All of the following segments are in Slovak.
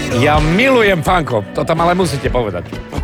Ja milujem Fanko, to tam ale musíte povedať.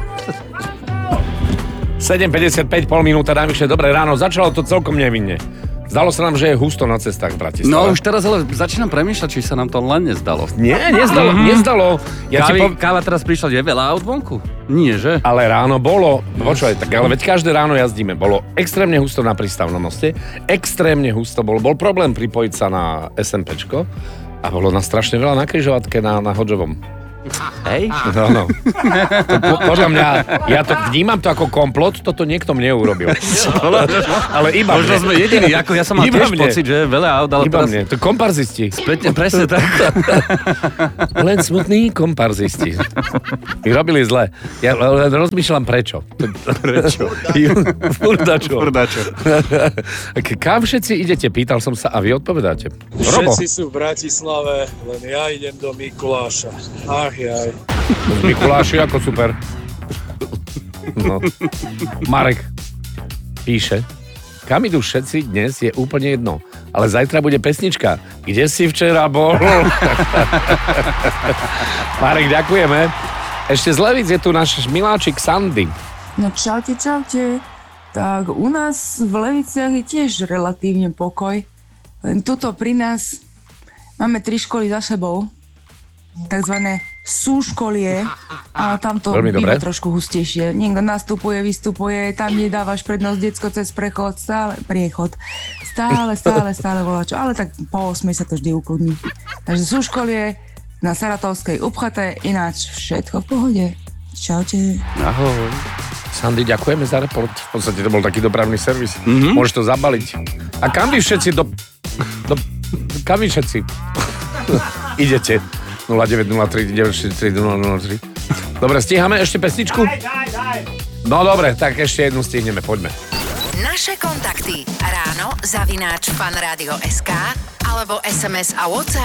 7:55, pol minúta, najvyššie, dobré ráno, začalo to celkom nevinne. Zdalo sa nám, že je husto na cestách v Bratislave. No už teraz ale začínam premýšľať, či sa nám to len nezdalo. Nie, nezdalo. Káva teraz prišla, je veľa aut vonku? Nie, že? Ale ráno bolo, počúvaj, tak ale veď každé ráno jazdíme, bolo extrémne husto na prístavnom moste, extrémne husto bol problém pripojiť sa na SMPčko a bolo nás strašne veľa na križovatke na Hodžovom. Hej? No. Podľa mňa, ja to vnímam to ako komplot, toto niekto mne urobil. Ale iba možno mne. sme jediní, ako ja som mal tiež pocit, že veľa aut, ale iba teraz... mne, to komparzisti. Spätne, presne tak. Len smutní komparzisti. Ich robili zle. Ja len rozmýšľam prečo. Prečo? Furdačo. Kam všetci idete? Pýtal som sa a vy odpovedáte. Robo. Všetci sú v Bratislave, len ja idem do Mikuláša. Ach jaj. Z Mikuláši ako super. No. Marek píše, kam idú všetci dnes je úplne jedno. Ale zajtra bude pesnička. Kde si včera bol? Marek, ďakujeme. Ešte z Levíc je tu náš miláčik Sandy. No čaute. Tak u nás v Leviciach je tiež relatívne pokoj. Len tuto pri nás máme 3 školy za sebou. Takzvané súškolie a tam to býva trošku hustejšie. Niekto nastupuje, vystupuje, tam nedávaš prednosť decko cez prechod, stále voláčo, ale tak po 8 sa to vždy ukludní. Takže súškolie na Saratovskej upchaté, ináč všetko v pohode. Čaute. Ahoj. Sandy, ďakujeme za report. V podstate to bol taký dopravný servis. Môžeš to zabaliť. A kam vy všetci kam vy všetci idete? 0903 943 003. Dobre, stíhame ešte pesničku? No dobre, tak ešte jednu stihneme, poďme. Naše kontakty ráno @fanradio.sk alebo SMS a WhatsApp